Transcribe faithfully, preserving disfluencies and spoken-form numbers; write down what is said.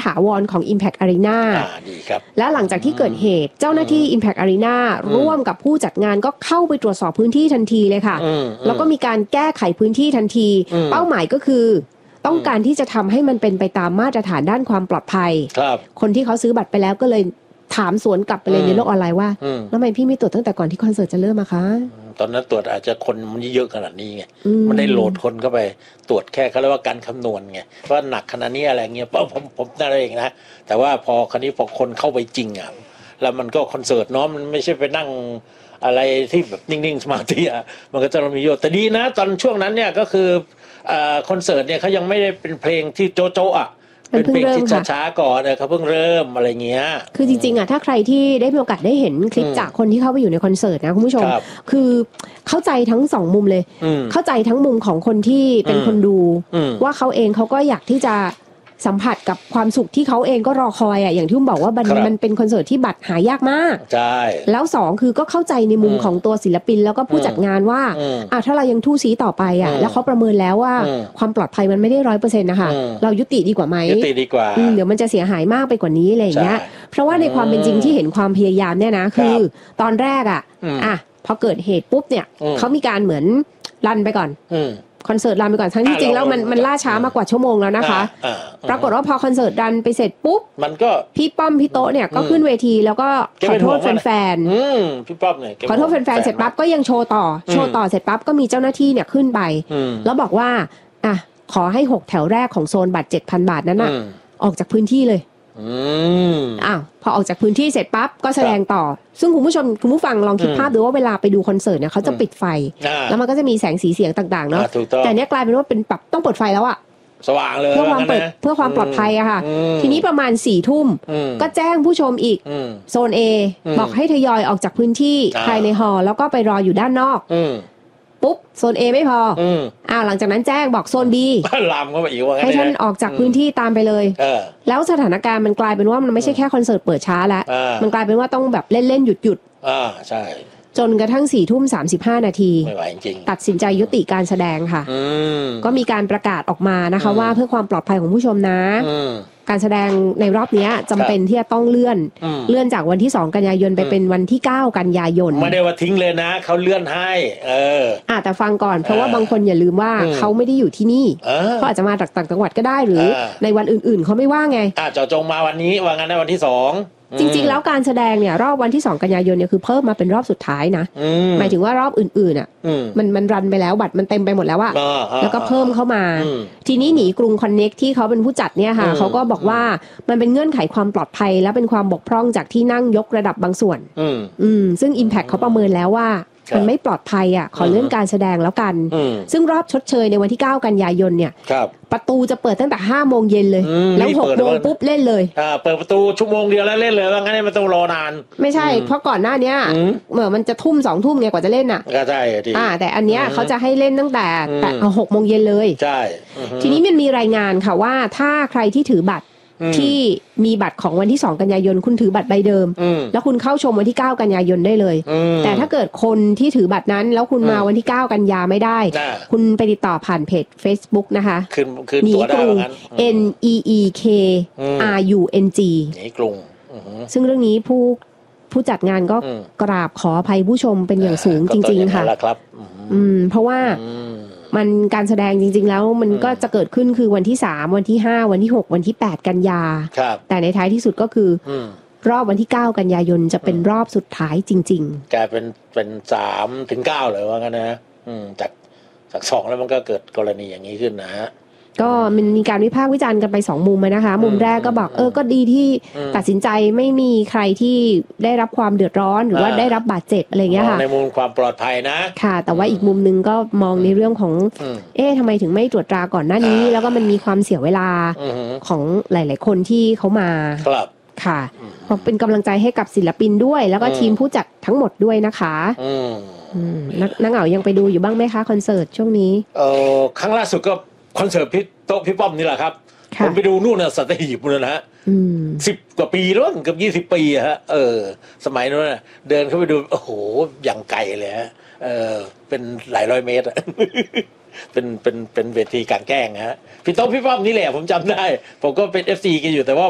ถาวรของ Impact Arena อ่าดีครับและหลังจากที่เกิดเหตุเจ้าหน้าที่ Impact Arena ร่วมกับผู้จัดงานก็เข้าไปตรวจสอบพื้นที่ทันทีเลยค่ะแล้วก็มีการแก้ไขพื้นที่ทันทีเป้าหมายก็คือต้องการที่จะทำให้มันเป็นไปตามมาตรฐานด้านความปลอดภัยคนที่เขาซื้อบัตรไปแล้วก็เลยถามสวนกลับไปเลยในโลกออนไลน์ว่าแล้วทำไมพี่ไม่ตรวจตั้งแต่ก่อนที่คอนเสิร์ตจะเริ่มอะคะตอนนั้นตรวจอาจจะคนมันเยอะขนาดนี้ไงมันได้โหลดคนเข้าไปตรวจแค่เขาเรียกว่าการคำนวณไงว่าหนักขนาดนี้อะไรเงี้ยผมผมผมนั่นเองนะแต่ว่าพอคราวนี้พอคนเข้าไปจริงอ่ะแล้วมันก็คอนเสิร์ตเนาะมันไม่ใช่ไปนั่งอะไรที่แบบนิ่งๆสมาธิอ่ะมันก็จะมีอยู่แต่ดีนะตอนช่วงนั้นเนี่ยก็คือคอนเสิร์ตเนี่ยเขายังไม่ได้เป็นเพลงที่โจ๊ะโจ๊ะอ่ะเป็นเพลงที่ช้าๆก่อนเออเขาเพิ่งเริ่มอะไรเงี้ยคือจริงๆอ่ะถ้าใครที่ได้มีโอกาสได้เห็นคลิปจากคนที่เข้าไปอยู่ในคอนเสิร์ตนะคุณผู้ชมคือเข้าใจทั้งสองมุมเลยเข้าใจทั้งมุมของคนที่เป็นคนดูว่าเขาเองเขาก็อยากที่จะสัมผัสกับความสุขที่เขาเองก็รอคอยอ่ะอย่างที่ผมบอกว่ามันเป็นคอนเสิร์ตที่บัตรหายากมากใช่แล้วสองคือก็เข้าใจในมุมของตัวศิลปินแล้วก็ผู้จัดงานว่าอ่ะถ้าเรายังทู่ซีต่อไปอ่ะแล้วเขาประเมินแล้วว่าความปลอดภัยมันไม่ได้ร้อยเปอร์เซ็นต์นะคะเรายุติดีกว่าไหมยุติดีกว่าเดี๋ยวมันจะเสียหายมากไปกว่านี้อะไรอย่างเงี้ยเพราะว่าในความเป็นจริงที่เห็นความพยายามเนี่ยนะคือตอนแรกอ่ะอ่ะพอเกิดเหตุปุ๊บเนี่ยเขามีการเหมือนรันไปก่อนคอนเสิร์ตรันไปก่อนทั้งที่จริงแล้วมันมันล่าช้ามากกว่าชั่วโมงแล้วนะคะปรากฏว่าพอคอนเสิร์ตรันไปเสร็จปุ๊บมันก็พี่ป้อมพี่โต๊ะเนี่ยก็ขึ้นเวทีแล้วก็ขอโทษแฟนๆพี่ป้อมเนี่ยขอโทษแฟนๆเสร็จปั๊บก็ยังโชว์ต่อโชว์ต่อเสร็จปั๊บก็มีเจ้าหน้าที่เนี่ยขึ้นไปแล้วบอกว่าอ่ะขอให้หกแถวแรกของโซนบัตร เจ็ดพัน บาทนั้นน่ะออกจากพื้นที่เลยอ้าวพอออกจากพื้นที่เสร็จปั๊บก็แสดงต่อซึ่งคุณผู้ชมคุณผู้ฟังลองคิดภาพดูว่าเวลาไปดูคอนเสิร์ตเนี่ยเขาจะปิดไฟแล้วมันก็จะมีแสงสีเสียงต่างๆเนาะแต่เนี้ยกลายเป็นว่าเป็นปรับต้องเปิดไฟแล้วอะสว่างเลยเพื่อความเปิดเพื่อความปลอดภัยอะค่ะทีนี้ประมาณสี่ทุ่มก็แจ้งผู้ชมอีกโซน A บอกให้ทยอยออกจากพื้นที่ภายในฮอลล์แล้วก็ไปรออยู่ด้านนอกปุ๊บโซน A ไม่พออ้าวหลังจากนั้นแจ้งบอกโซน B ลามเข้าไปอีกว่าให้ท่านออกจากพื้นที่ตามไปเลยแล้วสถานการณ์มันกลายเป็นว่ามันไม่ใช่แค่คอนเสิร์ตเปิดช้าแล้วมันกลายเป็นว่าต้องแบบเล่นๆหยุดๆอ่าใช่จนกระทั่งสี่ทุ่มสามสิบห้านาทีไม่ไหวจริงตัดสินใจยุติการแสดงค่ะก็มีการประกาศออกมานะคะว่าเพื่อความปลอดภัยของผู้ชมนะการแสดงในรอบนี้จำเป็นที่จะต้องเลื่อนเลื่อนจากวันที่สองกันยายนไปเป็นวันที่เก้ากันยายนไม่ได้ว่าทิ้งเลยนะเขาเลื่อนให้เอออ่ะแต่ฟังก่อนเพราะว่าบางคนอย่าลืมว่าเขาไม่ได้อยู่ที่นี่เขาอาจจะมาจากต่างจังหวัดก็ได้หรือในวันอื่นๆเขาไม่ว่าไงอ่ะเจาะจงมาวันนี้ว่างั้นในวันที่สองจริงๆแล้วการแสดงเนี่ยรอบวันที่สองกันยายนเนี่ยคือเพิ่มมาเป็นรอบสุดท้ายนะหมายถึงว่ารอบอื่นๆอ่ะมันมันรันไปแล้วบัตรมันเต็มไปหมดแล้วอะแล้วก็เพิ่มเข้ามาทีนี้หนีกรุงคอนเน็กที่เขาเป็นผู้จัดเนี่ยค่ะเขาก็บอกว่ามันเป็นเงื่อนไขความปลอดภัยและเป็นความบกพร่องจากที่นั่งยกระดับบางส่วนอืมซึ่ง Impact เขาประเมินแล้วว่ามันไม่ปลอดภัยอ่ะขอเลื่อนการแสดงแล้วกันซึ่งรอบชดเชยในวันที่เก้ากันยายนเนี่ยประตูจะเปิดตั้งแต่ห้าโมงเย็นเลยแล้วหกโมงปุ๊บเล่นเลยอ่าเปิดประตูชั่วโมงเดียวแล้วเล่นเลยว่างั้นไม่ต้องรอนานไม่ใช่เพราะก่อนหน้านี้เหมือนมันจะทุ่มสองทุ่มไงกว่าจะเล่นอ่ะก็ใช่ดิอ่าแต่อันเนี้ยเขาจะให้เล่นตั้งแต่แต่หกโมงเย็นเลยใช่ทีนี้มันมีรายงานค่ะว่าถ้าใครที่ถือบัตรที่มีบัตรของวันที่สองกันยายนคุณถือบัตรใบเดิมแล้วคุณเข้าชมวันที่เก้ากันยายนได้เลยแต่ถ้าเกิดคนที่ถือบัตรนั้นแล้วคุณมาวันที่เก้ากันยาไม่ได้คุณไปติดต่อผ่านเพจ Facebook นะคะคืนคืนตัวได้ว่างั้น N E E K R U N G นี่กรุงซึ่งเรื่องนี้ผู้ผู้จัดงานก็กราบขออภัยผู้ชมเป็นอย่างสูงจริงๆค่ะอืมเพราะว่ามันการแสดงจริงๆแล้วมันก็จะเกิดขึ้นคือวันที่สามวันที่ห้าวันที่หกวันที่แปดกันยาแต่ในท้ายที่สุดก็คือรอบวันที่เก้ากันยายนจะเป็นรอบสุดท้ายจริงๆกลายเป็นเป็นสามถึงเก้าเลยว่างั้นนะจากจากสองแล้วมันก็เกิดกรณีอย่างนี้ขึ้นนะก็มันมีการวิพากษ์วิจารณ์กันไปสองมุมนะคะมุมแรกก็บอกเออก็ดีที่ตัดสินใจไม่มีใครที่ได้รับความเดือดร้อนหรือว่าได้รับบาดเจ็บอะไรเงี้ยค่ะในมุมความปลอดภัยนะค่ะแต่ว่าอีกมุมนึงก็มองในเรื่องของเอ๊ะทำไมถึงไม่ตรวจตราก่อนหน้านี้แล้วก็มันมีความเสียเวลาของหลายๆคนที่เขามาครับค่ะเป็นกำลังใจให้กับศิลปินด้วยแล้วก็ทีมผู้จัดทั้งหมดด้วยนะคะนักเหงายังไปดูอยู่บ้างไหมคะคอนเสิร์ตช่วงนี้เออครั้งล่าสุดก็คอนเสิร์ตพี่โต๊ะพี่ป้อมนี่แหละครับผมไปดูนู่นน่ะสัตหีบนู่นนะฮะสิบกว่าปีแล้วเกือบยี่สิบปีฮะเออสมัยนู้นน่ะเดินเข้าไปดูโอ้โหอย่างไกลเลยฮะเออเป็นหลายร้อยเมตรเป็นเป็นเป็นเวทีกลางแจ้งฮะพี่โต๊ะพี่ป้อมนี่แหละผมจำได้ผมก็เป็น เอฟ ซี กันอยู่แต่ว่า